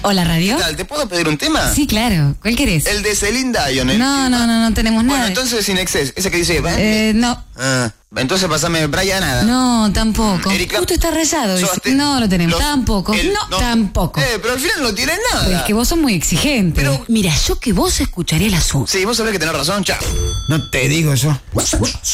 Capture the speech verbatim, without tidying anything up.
Hola, radio. ¿Qué tal? ¿Te puedo pedir un tema? Sí, claro. ¿Cuál querés? El de Celine Dion. El... No, no, no, no tenemos bueno, nada. entonces sin exceso. Ese que dice... Eh, no. Ah, entonces pasame Brian nada. No, tampoco. Erika, Justo está rayado. Sobaste- No lo tenemos. los- Tampoco. el- no, no. tampoco. Eh, pero al final no tiene nada. Es que vos sos muy exigente. Pero- Mira, yo que vos escucharé el asunto. Sí, vos sabés que tenés razón, chao. No te digo yo.